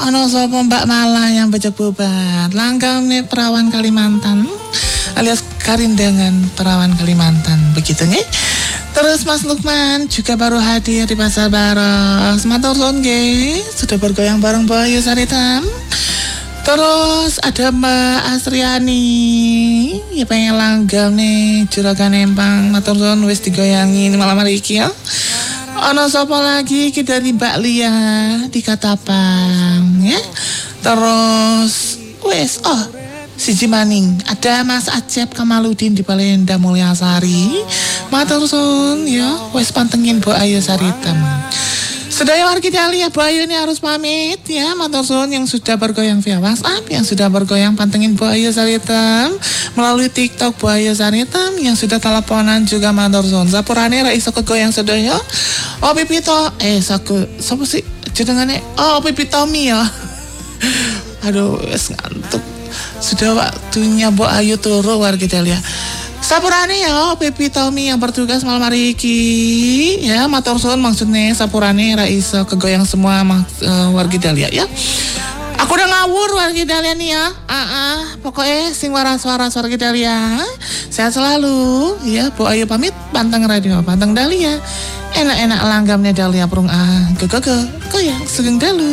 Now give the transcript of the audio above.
ono sapa Mbak Mala yang bejek bubar. Langgamne perawan Kalimantan alias karindangan perawan Kalimantan. Begitu nih. Terus Mas Lukman juga baru hadir di Pasar Baros. Matur suwun nggih, sudah bergoyang bareng Bayu Saritam. Terus ada Mbak Asriani, ya pengen langgam nih Juragan Empang. Matur suwun wis digoyangi malam hari iki ya. Ono sapa lagi kita dari Mbak Lia di Katapang ya. Terus wes siji maning ada Mas Acep Kamaludin di Palenda Mulyasari. Matur suwun ya wes pantengin Bu Ayu Saritem. Sedaya warga Dalia Bu Ayu ini harus pamit ya. Matur suwun yang sudah bergoyang via WhatsApp, yang sudah bergoyang pantengin Bu Ayu Saritem melalui TikTok Bu Ayu Saritem, yang sudah teleponan juga matur suwun. Sapurane ra iso kegoyang sedaya. Pipito sapa sih jenengane? Pipi Tommy ya. Aduh wes ngantuk. Sudah waktunya Bu Ayu turu warga Dalia. Sapurane ya Pipi Tommy yang bertugas malam hari iki ya. Matur suwun maksudnya sapurane ra iso kegoyang semua warga Dalia ya. Aku udah ngawur warga Dalia nih ya. Pokoknya sing waras-waras warga Dalia. Sehat selalu ya. Bu Ayu pamit panteng radio panteng Dalia. Enak-enak langgamnya Dalia prung goyang sugeng dalu.